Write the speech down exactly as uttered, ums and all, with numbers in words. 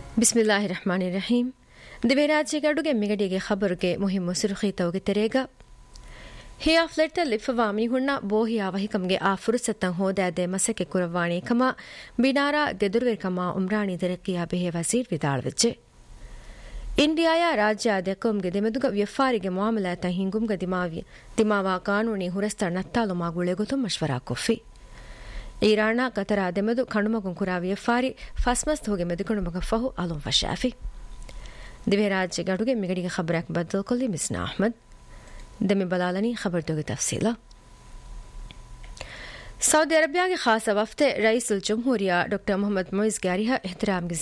ಬಿಸ್ಮಿಲ್ಲಾಹಿರ್ ರಹಮಾನಿರ್ ರಹೀಂ. ದಿವೇರಾಜ್ಯ ಗಡುಗೆ ಮಿಗಡಿಗೆ ಖಬರುಗೆ ಮುಹಿಮ್ಮು ಸುರುಖೀತವಗೆ ತೆರೆಗ ಹಿಯಾ ಫ್ಲೆಟ್ ಲಿಫವಾ ಮಿಹುಣ್ಣ ಬೋಹಿಯಾ ವಹಿಕಮ್ಗೆ ಆ ಫುರ್ಸತ್ತಂ ಹೋದಾದೆ ಮಸಕೆ ಕುರವಾಣಿ ಕಮ ಬಿನಾರಾ ಗೆದುರ್ವೆರ್ ಕಮ ಉಮ್ರಾಣಿ ದೆರಕಿಯಾ ಬೆಹೆ ವಜೀರ್ ವಿದಾಳ್ವೆಜ್ಜೆ. ಇಂಡಿಯಾಯ ರಾಜ್ಯ ದೆಕೊಮ್ಗೆ ದೆಮೆದುಗ ವ್ಯಫಾರಿಗೆ ಮುಆಮಲಾತ ಹಿಂಗುಮ್ಗ ದಿಮಾವಿ ದಿಮಾವಾ ಕಾನೂನಿ ಹುರಸ್ತ ನತ್ತಾಲು ಮಾಗುಳೆಗೊತು ಮಶ್ವರಾ ಕೊಫಿ. ಈರಾಣ ಕತರ ದೆಮೆದು ಕಣುಮಗುಂ ಕುರಾ ವ್ಯಫಾರಿ ಫಸ್ಮಸ್ತ್ ಹೋಗೆ ಮೆದುಕಣುಮಗ ಫಹು ಅಲುಂ ಫಶಾಫಿ. ದಿವೇರಾಜ್ಯ ಗಡುಗೆ ಮಿಗಡಿಗೆ ಖಬರಕ್ ಬದ್ದಲ್ ಕೊಲ್ಲಿ ಮಿಸ್ನಾ ಅಹ್ಮದ್. ದಮಿ ಬಲಾಲನಿ ಖಬರ್ ದೋಗೆ ತಫಸೀಲ. सऊदी अरबिया के खास वफ्द रईसुल जमहूरिया डॉक्टर मोहम्मद मुइज़ गारिहा एहतराम